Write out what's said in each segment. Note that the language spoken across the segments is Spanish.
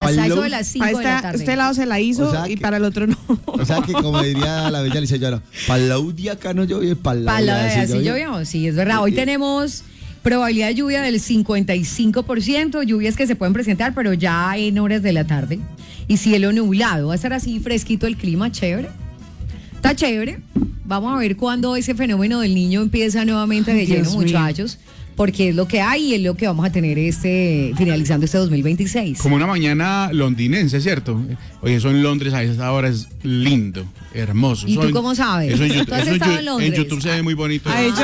hasta eso de las 5 de la tarde. Este lado se la hizo, O sea y que- para el otro no. O sea que, como diría la bella Liceyana, para la UDI acá no llovió, para la Así llovió, sí, es verdad. Hoy tenemos probabilidad de lluvia del 55%, lluvias que se pueden presentar, pero ya en horas de la tarde. Y cielo nublado, va a estar así fresquito el clima, chévere. Está chévere. Vamos a ver cuándo ese fenómeno del niño empieza nuevamente de lleno, Dios mío. muchachos. Porque es lo que hay y es lo que vamos a tener finalizando este 2026. Como una mañana londinense, ¿cierto? Oye, eso en Londres a esa hora es lindo, hermoso. ¿Y Eso tú en- cómo sabes? Eso en ¿Tú YouTube, has eso estado en Londres? en YouTube se ve muy bonito. Ha hecho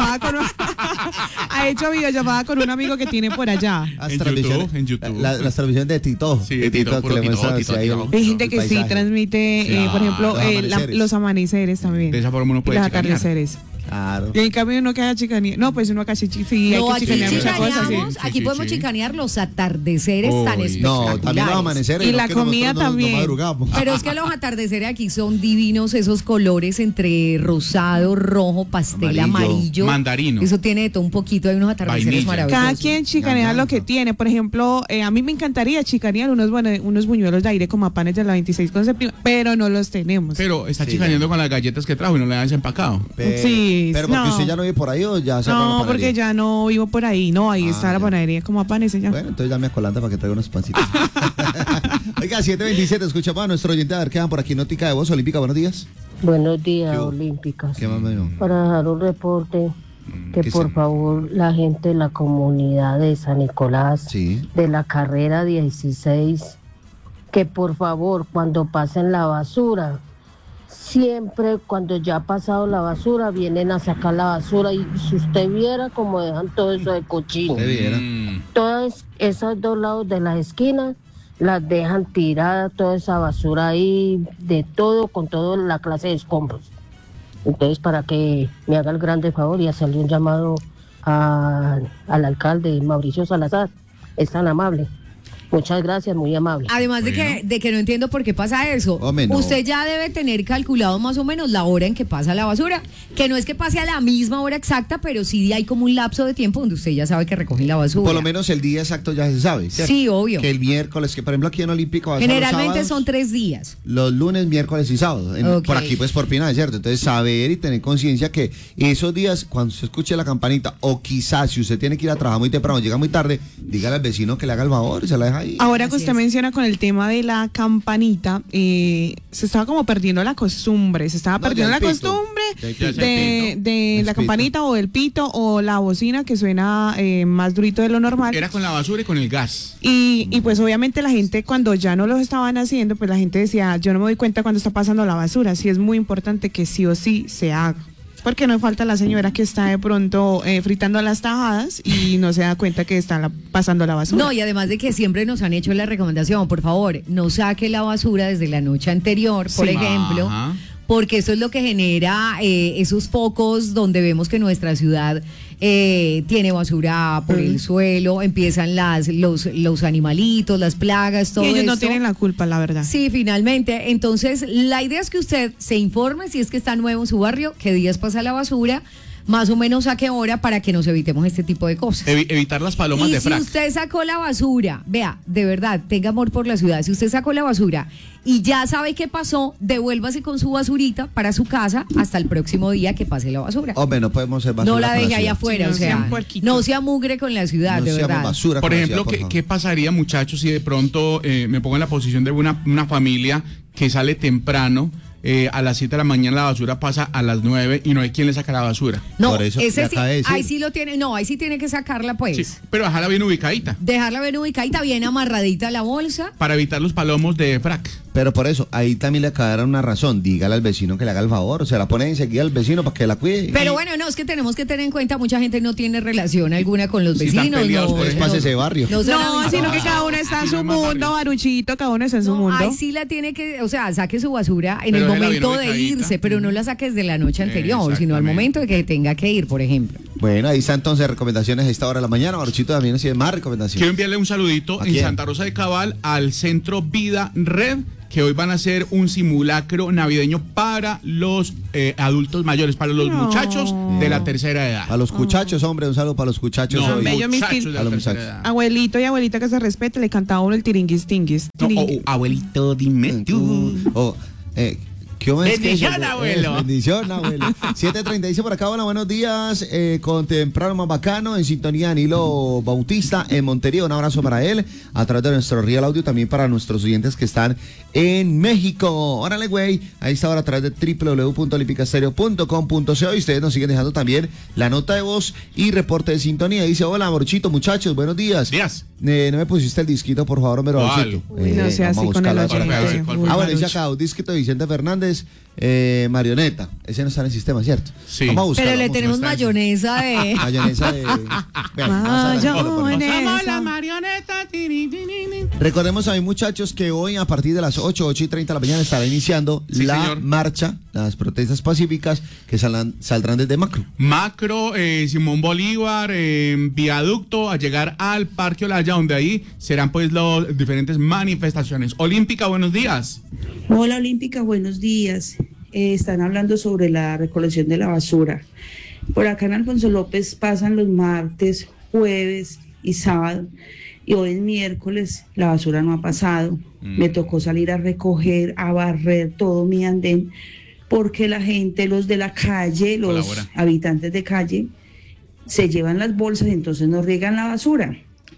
videollamada con un amigo que tiene por allá. En YouTube. Las transmisiones de Tito. Sí, de Tito, puro que le Tito, muestran Tito, así ahí Tito. el- Hay gente que el sí paisaje. transmite, Sí, por ejemplo, los amaneceres. los amaneceres también. De esa forma uno puede los chicanear. atardeceres. Claro. Y en cambio uno que haga chicanía. No, pues uno casi sí, No, hay aquí que chicanear muchas cosas. chicaneamos, Sí. aquí Sí, podemos sí. chicanear los atardeceres tan Uy, espectaculares. No, también los amaneceres. Y no la que nosotros comida no también. madrugamos. Pero es que los atardeceres aquí son divinos, esos colores entre rosado, rojo, pastel, amarillo. Mandarino. Eso tiene de todo un poquito, hay unos atardeceres Vainilla. maravillosos. Cada quien chicanea lo que tiene. Por ejemplo, a mí me encantaría chicanear unos buñuelos de aire como a panes de la 26 con septiembre, pero no los tenemos. Pero está Sí, chicaneando con las galletas que trajo y no le han desempacado. Sí, Pero porque no. usted ya no vive por ahí o ya se va a la No, panadería? porque ya no vivo por ahí. No, ahí está la ya. panadería como a panes ya. Bueno, entonces ya me acolanta para que traiga unos pancitos. Oiga, 7:27, escuchamos a nuestro oyente a ver qué dan por aquí. Nótica de Voz Olímpica, buenos días. Buenos días, ¿Qué hubo? Olímpicas. ¿Qué más me dio? Para dar un reporte que ¿qué por se- favor la gente de la comunidad de San Nicolás, Sí. de la carrera 16, que por favor cuando pasen la basura, siempre cuando ya ha pasado la basura, vienen a sacar la basura y si usted viera cómo dejan todo eso de cochino. Usted viera. Todas esas dos lados de las esquinas las dejan tiradas, toda esa basura ahí, de todo, con toda la clase de escombros. Entonces, para que me haga el grande favor y hacerle un llamado al alcalde Mauricio Salazar, es tan amable. Muchas gracias, muy amable. Además Bueno. de que no entiendo por qué pasa eso. Hombre, no. Usted ya debe tener calculado más o menos la hora en que pasa la basura. Que no es que pase a la misma hora exacta, pero sí hay como un lapso de tiempo donde usted ya sabe que recogen la basura. Por lo menos el día exacto ya se sabe, ¿cierto? Sí, obvio. Que el miércoles, que por ejemplo aquí en Olímpico va a ser los Generalmente sábados, son 3 días. los lunes, miércoles y sábados. Ok. Por aquí pues por Pina, ¿cierto? Entonces saber y tener conciencia que esos días cuando usted escuche la campanita o quizás si usted tiene que ir a trabajar muy temprano, llega muy tarde, dígale al vecino que le haga el favor y se la deja ahí. Ahora que Así usted es. menciona con el tema de la campanita, se estaba como perdiendo la costumbre, se estaba No, perdiendo ya la el pito. costumbre Ya el pito. de El la pito. campanita o el pito o la bocina que suena más durito de lo normal. Era con la basura y con el gas. Y pues obviamente la gente cuando ya no los estaban haciendo, pues la gente decía, yo no me doy cuenta cuando está pasando la basura, sí es muy importante que sí o sí se haga. Porque no falta la señora que está de pronto fritando las tajadas y no se da cuenta que está pasando la basura. No, y además de que siempre nos han hecho la recomendación, por favor, no saque la basura desde la noche anterior, por Sí. ejemplo, Ajá. porque eso es lo que genera esos focos donde vemos que nuestra ciudad tiene basura por el suelo, empiezan los animalitos, las plagas, todo y ellos no esto. tienen la culpa, la verdad. Sí, finalmente. Entonces, la idea es que usted se informe si es que está nuevo en su barrio, qué días pasa la basura, más o menos a qué hora para que nos evitemos este tipo de cosas. Evitar las palomas Y de si frac. usted sacó la basura, vea, de verdad, tenga amor por la ciudad. Si usted sacó la basura y ya sabe qué pasó, devuélvase con su basurita para su casa hasta el próximo día que pase la basura. Hombre, no podemos ser basura No la con deje ahí ciudad. afuera, Sí, no o sea, sean puerquitos. no sea mugre con la ciudad, No de seamos verdad. basura Por con la ejemplo, ciudad, favor. ¿qué pasaría, muchachos, si de pronto me pongo en la posición de una familia que sale temprano? A las 7 de la mañana la basura pasa a las 9 y no hay quien le saca la basura. No, Por eso ese le sí, acabé de decir. ahí sí lo tiene, no, ahí sí tiene que sacarla pues. Sí, pero dejarla bien ubicadita Dejarla bien ubicadita, bien amarradita a la bolsa. para evitar los palomos de frac. Pero por eso, ahí también le acabaron una razón. Dígale al vecino que le haga el favor. O sea, la pone enseguida al vecino para que la cuide. Pero bueno, no, es que tenemos que tener en cuenta, mucha gente no tiene relación alguna con los Sí, están vecinos. peleados no, por Es eso. para ese barrio. son No, amistades. sino que cada uno está en su no hay más mundo, barrio. Baruchito, cada uno está en su mundo. Ahí sí la tiene que, o sea, saque su basura en Pero el déjela bien momento de ubicadita. irse, pero no la saque desde la noche anterior, sino al Exactamente. momento de que tenga que ir, por ejemplo. Bueno, ahí está entonces recomendaciones a esta hora de la mañana. Baruchito también tiene más Quiero recomendaciones. enviarle un saludito ¿A en quién? Santa Rosa de Cabal al Centro Vida Red que hoy van a hacer un simulacro navideño para los adultos mayores, para los muchachos de la tercera edad. A los cuchachos, hombre, un saludo para los cuchachos. No, hoy. bello, mis muchachos tir- de a la los tercera muchachos. edad. Abuelito y abuelita que se respete, le cantaba uno el tiringuis tinguis. No, Tiringuis. abuelito, dime tú. ¿Qué más Bendición, que eso? abuelo. Bendición, abuelo. 7:36 por acá, hola, buenos días. Con Temprano Más Bacano, en sintonía Danilo Bautista en Montería. Un abrazo para él, a través de nuestro Real Audio, también para nuestros oyentes que están en México. Órale, güey, ahí está ahora a través de www.olímpicastereo.com.co y ustedes nos siguen dejando también la nota de voz y reporte de sintonía. Dice, hola, Borchito, muchachos, buenos días. Días. No me pusiste el disquito, por favor, hombre, ¿Cuál? Borchito. Uy, no sea vamos a así con el buscarlo para oyente. acá. ¿Cuál Uy, Ah, bueno, dice Marucho. acá, un disquito de Vicente Fernández, Marioneta. Ese no está en el sistema, ¿cierto? Sí. Vamos a buscarlo. Pero le vamos a tenemos está- mayonesa de... mayonesa de... Vean, vamos a ver, Mayonesa. ponlo. Somos la marioneta. Recordemos a mis muchachos que hoy a partir de las 8:30 de la mañana estará iniciando Sí, la señor. marcha, las protestas pacíficas que saldrán desde Macro. Macro, Simón Bolívar, Viaducto, a llegar al Parque Olaya, donde ahí serán pues las diferentes manifestaciones. Olímpica, buenos días. Hola Olímpica, buenos días. Están hablando sobre la recolección de la basura. Por acá en Alfonso López pasan los martes, jueves y sábado. Y hoy es miércoles, la basura no ha pasado. Me tocó salir a recoger, a barrer todo mi andén, porque la gente, los de la calle, los Colabora. habitantes de calle, se llevan las bolsas y entonces no riegan la basura.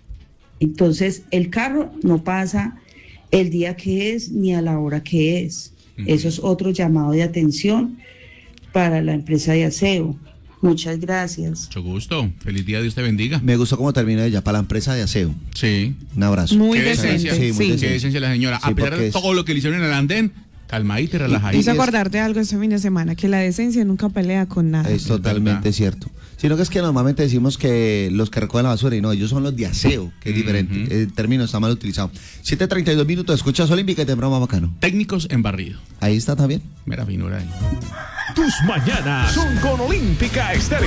Entonces el carro no pasa el día que es ni a la hora que es. Eso es otro llamado de atención para la empresa de aseo. Muchas gracias. Mucho gusto. Feliz día, Dios te bendiga. Me gustó cómo termina ella, para la empresa de aseo. Sí. Un abrazo. Muy Qué decente. decencia. Sí, muy Sí. decente. Qué decencia la señora. Sí, A pesar porque de es- todo lo que le hicieron en el andén, calmadita y relajadita. Hizo acordarte de algo este fin de semana, que la decencia nunca pelea con nada. Es totalmente verdad. cierto. Sino que es que normalmente decimos que los que recogen la basura y no, ellos son los de aseo, que es diferente. El término está mal utilizado. 7:32 minutos, escuchas Olímpica y Temprano Más Bacano. Técnicos en barrido. Ahí está también. Mera finura ahí. Tus mañanas son con Olímpica Estéreo.